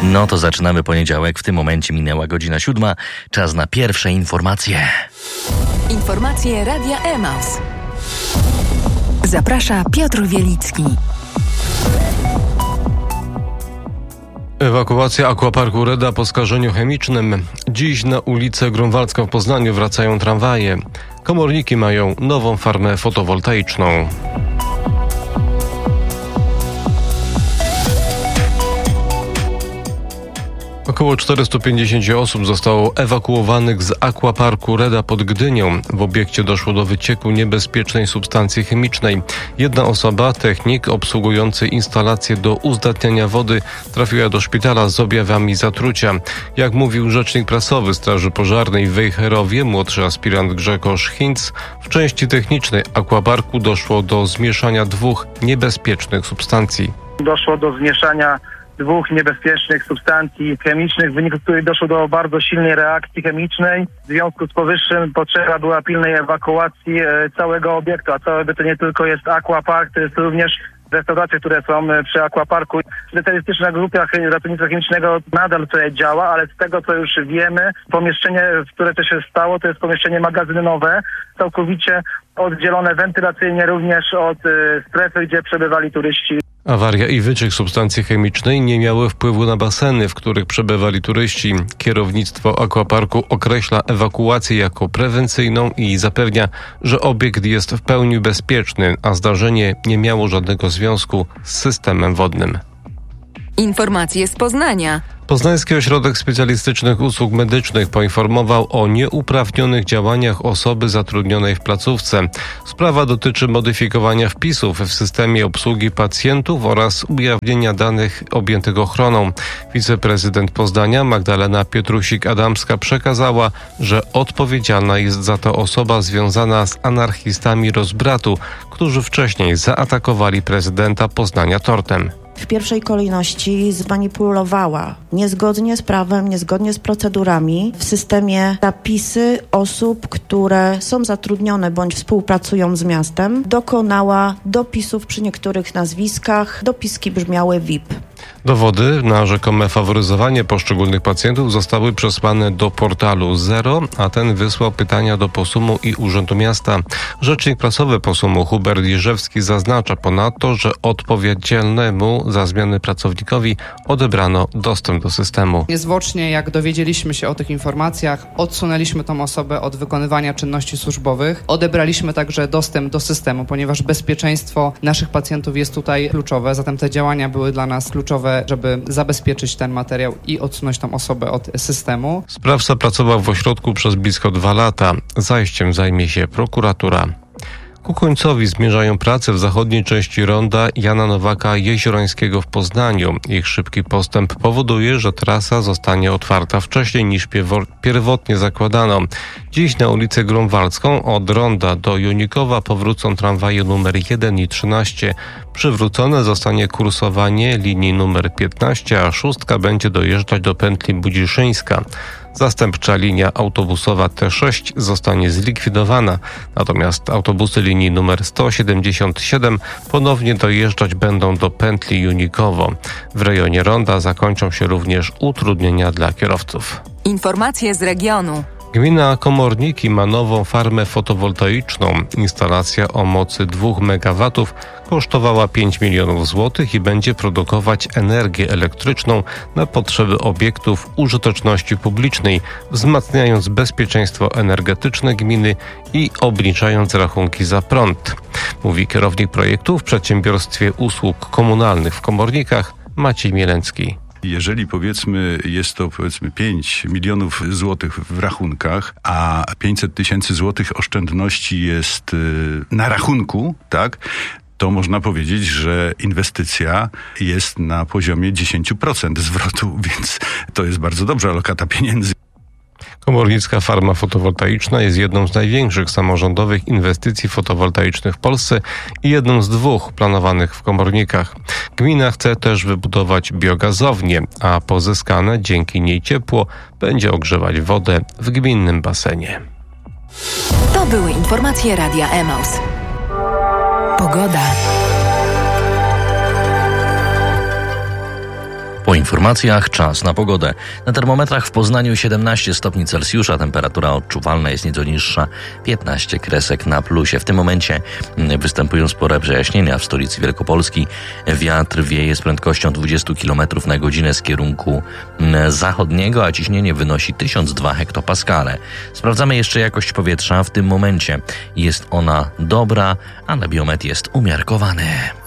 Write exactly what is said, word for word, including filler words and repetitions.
No to zaczynamy poniedziałek. W tym momencie minęła godzina siódma. Czas na pierwsze informacje. Informacje Radia Emaus. Zaprasza Piotr Wielicki. Ewakuacja Aquaparku Reda po skażeniu chemicznym. Dziś na ulicę Grunwaldzką w Poznaniu wracają tramwaje. Komorniki mają nową farmę fotowoltaiczną. Około czterysta pięćdziesiąt osób zostało ewakuowanych z Aquaparku Reda pod Gdynią. W obiekcie doszło do wycieku niebezpiecznej substancji chemicznej. Jedna osoba, technik obsługujący instalację do uzdatniania wody, trafiła do szpitala z objawami zatrucia. Jak mówił rzecznik prasowy Straży Pożarnej w Wejherowie, młodszy aspirant Grzegorz Hinz, w części technicznej Aquaparku doszło do zmieszania dwóch niebezpiecznych substancji. Doszło do zmieszania dwóch niebezpiecznych substancji chemicznych, w wyniku których doszło do bardzo silnej reakcji chemicznej. W związku z powyższym potrzeba była pilnej ewakuacji całego obiektu, a cały to nie tylko jest Aquapark, to jest również restauracje, które są przy Aquaparku. Specjalistyczna grupa ratownictwa chemicznego nadal tutaj działa, ale z tego, co już wiemy, pomieszczenie, w które to się stało, to jest pomieszczenie magazynowe, całkowicie oddzielone wentylacyjnie również od strefy, gdzie przebywali turyści. Awaria i wyciek substancji chemicznej nie miały wpływu na baseny, w których przebywali turyści. Kierownictwo Aquaparku określa ewakuację jako prewencyjną i zapewnia, że obiekt jest w pełni bezpieczny, a zdarzenie nie miało żadnego związku z systemem wodnym. Informacje z Poznania. Poznański Ośrodek Specjalistycznych Usług Medycznych poinformował o nieuprawnionych działaniach osoby zatrudnionej w placówce. Sprawa dotyczy modyfikowania wpisów w systemie obsługi pacjentów oraz ujawnienia danych objętych ochroną. Wiceprezydent Poznania Magdalena Pietrusik-Adamska przekazała, że odpowiedzialna jest za to osoba związana z anarchistami Rozbratu, którzy wcześniej zaatakowali prezydenta Poznania tortem. W pierwszej kolejności zmanipulowała niezgodnie z prawem, niezgodnie z procedurami w systemie zapisy osób, które są zatrudnione bądź współpracują z miastem. Dokonała dopisów przy niektórych nazwiskach. Dopiski brzmiały V I P. Dowody na rzekome faworyzowanie poszczególnych pacjentów zostały przesłane do portalu Zero, a ten wysłał pytania do Posumu i Urzędu Miasta. Rzecznik prasowy Posumu Hubert Jerzewski zaznacza ponadto, że odpowiedzialnemu za zmiany pracownikowi odebrano dostęp do systemu. Niezwłocznie, jak dowiedzieliśmy się o tych informacjach, odsunęliśmy tą osobę od wykonywania czynności służbowych. Odebraliśmy także dostęp do systemu, ponieważ bezpieczeństwo naszych pacjentów jest tutaj kluczowe, zatem te działania były dla nas kluczowe, żeby zabezpieczyć ten materiał i odsunąć tą osobę od systemu. Sprawca pracował w ośrodku przez blisko dwa lata. Zajściem zajmie się prokuratura. Ku końcowi zmierzają prace w zachodniej części ronda Jana Nowaka Jeziorańskiego w Poznaniu. Ich szybki postęp powoduje, że trasa zostanie otwarta wcześniej niż pierwotnie zakładano. Dziś na ulicę Grunwaldzką od ronda do Junikowa powrócą tramwaje numer jeden i trzynaście. Przywrócone zostanie kursowanie linii numer piętnaście, a szóstka będzie dojeżdżać do pętli Budziszyńska. Zastępcza linia autobusowa T sześć zostanie zlikwidowana, natomiast autobusy linii numer sto siedemdziesiąt siedem ponownie dojeżdżać będą do pętli Junikowo. W rejonie ronda zakończą się również utrudnienia dla kierowców. Informacje z regionu. Gmina Komorniki ma nową farmę fotowoltaiczną. Instalacja o mocy dwóch megawatów kosztowała pięć milionów złotych i będzie produkować energię elektryczną na potrzeby obiektów użyteczności publicznej, wzmacniając bezpieczeństwo energetyczne gminy i obniżając rachunki za prąd, mówi kierownik projektu w Przedsiębiorstwie Usług Komunalnych w Komornikach Maciej Mielęcki. Jeżeli powiedzmy jest to powiedzmy pięć milionów złotych w rachunkach, a pięćset tysięcy złotych oszczędności jest y, na rachunku, tak, to można powiedzieć, że inwestycja jest na poziomie dziesięć procent zwrotu, więc to jest bardzo dobra alokata pieniędzy. Komornicka farma fotowoltaiczna jest jedną z największych samorządowych inwestycji fotowoltaicznych w Polsce i jedną z dwóch planowanych w Komornikach. Gmina chce też wybudować biogazownię, a pozyskane dzięki niej ciepło będzie ogrzewać wodę w gminnym basenie. To były informacje Radia Emaus. Pogoda. Po informacjach czas na pogodę. Na termometrach w Poznaniu siedemnaście stopni Celsjusza, temperatura odczuwalna jest nieco niższa, piętnaście kresek na plusie. W tym momencie występują spore przejaśnienia w stolicy Wielkopolski. Wiatr wieje z prędkością dwadzieścia kilometrów na godzinę z kierunku zachodniego, a ciśnienie wynosi tysiąc dwa hektopaskale. Sprawdzamy jeszcze jakość powietrza. W tym momencie jest ona dobra, a na biometr jest umiarkowany.